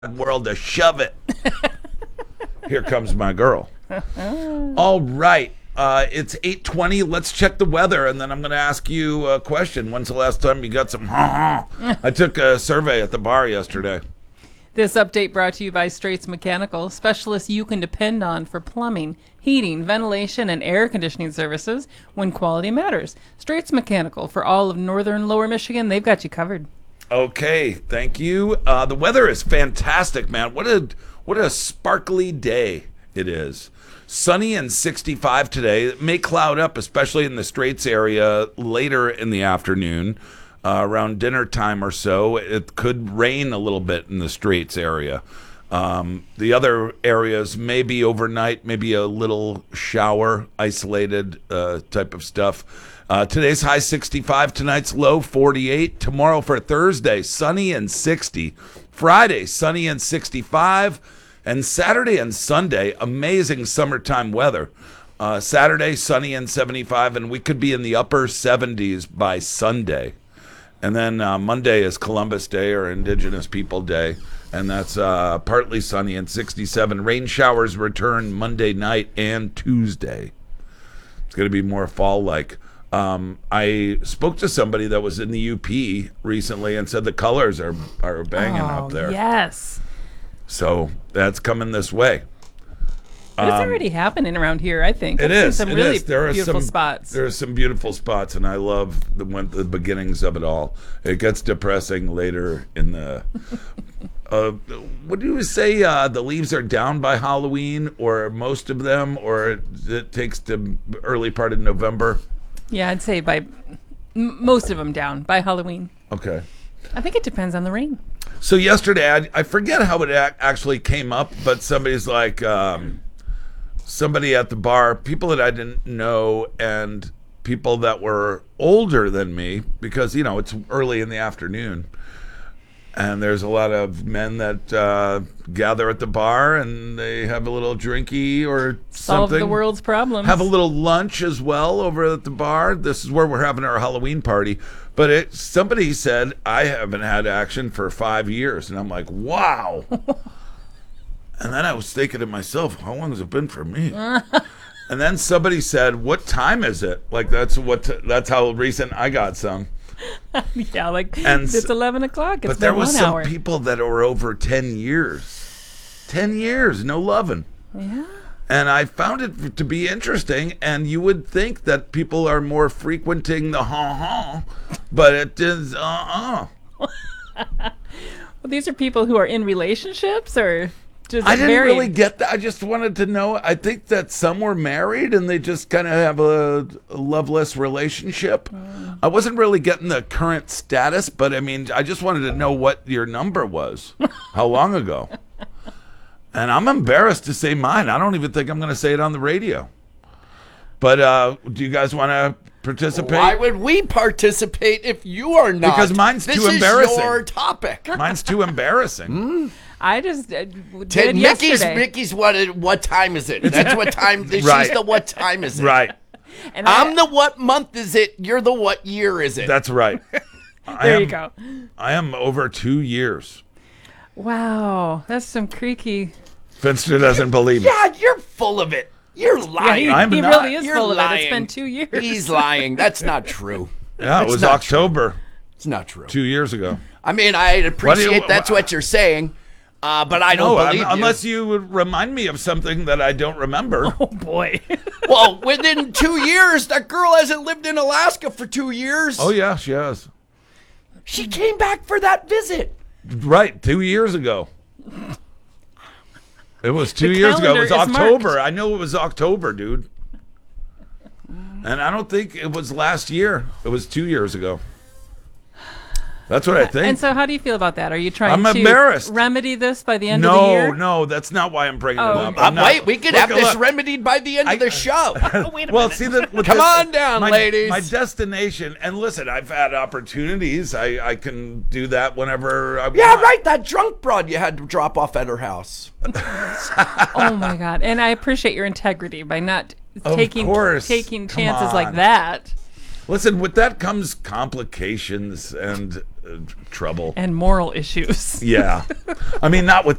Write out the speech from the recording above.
world to shove it. Here comes my girl. All right. It's 8:20. Let's check the weather, and then I'm going to ask you a question. When's the last time you got some I took a survey at the bar yesterday. This update brought to you by Straits Mechanical, specialists you can depend on for plumbing, heating, ventilation, and air conditioning services when quality matters. Straits Mechanical, for all of northern Lower Michigan, they've got you covered. Okay, thank you. The weather is fantastic, man. What a sparkly day it is. Sunny and 65 today. It may cloud up, especially in the Straits area later in the afternoon, around dinner time or so. It could rain a little bit in the Straits area. The other areas maybe overnight, maybe a little shower, isolated type of stuff. Today's high 65, tonight's low 48. Tomorrow for Thursday, sunny and 60. Friday, sunny and 65. And Saturday and Sunday, amazing summertime weather. Saturday, sunny and 75, and we could be in the upper 70s by Sunday. And then Monday is Columbus Day or Indigenous People Day, and that's partly sunny and 67. Rain showers return Monday night and Tuesday. It's going to be more fall-like. I spoke to somebody that was in the UP recently and said the colors are banging up there. Yes. So that's coming this way. But it's already happening around here, I think. It is. Some it really is. There are beautiful some spots. There are some beautiful spots, and I love the beginnings of it all. It gets depressing later in the. What do you say? The leaves are down by Halloween, or most of them, or it takes the early part of November. Yeah, I'd say by most of them down by Halloween. Okay. I think it depends on the rain. So yesterday, I forget how it actually came up, but somebody's like, somebody at the bar, people that I didn't know, and people that were older than me, because, you know, it's early in the afternoon. And there's a lot of men that gather at the bar, and they have a little drinky or Solve something. the world's problems. Have a little lunch as well over at the bar. This is where we're having our Halloween party. But somebody said, I haven't had action for 5 years. And I'm like, wow. And then I was thinking to myself, how long has it been for me? And then somebody said, what time is it? Like, that's how recent I got some. Yeah, like And it's 11 o'clock. It's but there been was 1 some hour. people that were over 10 years. 10 years, no loving. Yeah. And I found it to be interesting, and you would think that people are more frequenting the but it is Well, these are people who are in relationships, or just I didn't married? really get that. I just wanted to know. I think that some were married and they just kind of have a loveless relationship. I wasn't really getting the current status, but I mean, I just wanted to know what your number was, how long ago. And I'm embarrassed to say mine. I don't even think I'm going to say it on the radio. But do you guys want to participate? Why would we participate if you are not? Because mine's too embarrassing. This is your topic. Mine's too embarrassing. I just did Mickey's yesterday. what time is it? That's what time. Right. She's the what time is it? Right. And I'm the what month is it? You're the what year is it? That's right. There you go. I am over 2 years. Wow, that's some creaky. Finster doesn't believe me. Yeah, you're full of it. You're lying. Yeah, I'm he not. really is You're full of it. lying. It's been 2 years. He's lying. That's not true. Yeah, it It's was not October It's not true. 2 years ago. I mean, I appreciate you- that's what you're saying, but I don't believe you. Unless you would remind me of something that I don't remember. Oh boy. Well, within 2 years, that girl hasn't lived in Alaska for 2 years. Oh, yeah, she has. She came back for that visit. Right, 2 years ago. It was 2 The years ago. It was calendar is October. marked. I know it was October, dude. And I don't think it was last year. It was 2 years ago. That's what I think. And so, how do you feel about that? Are you trying I'm to embarrassed. remedy this by the end of the year? No, that's not why I'm bringing Oh, it up. okay. I'm not- Wait, we could have Look, this look. remedied by the end of the show. Well, see that. Come on down, ladies. My destination, and listen, I've had opportunities. I can do that whenever I want. Yeah, right. That drunk broad you had to drop off at her house. Oh my God! And I appreciate your integrity by not Of taking course. taking Come chances on. like that. Listen, with that comes complications, and trouble. And moral issues. Yeah. I mean, not with